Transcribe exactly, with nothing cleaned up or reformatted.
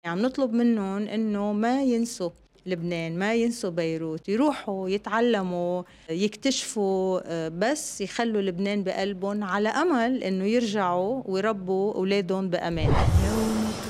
عم نطلب منّن إنه ما ينسوا لبنان، ما ينسوا بيروت، يروحوا يتعلّموا، يكتشفوا، آآ بس يخلّوا لبنان بقلبُن على أمل إنه يرجعوا ويربّوا ولادٌ بأمان. يوم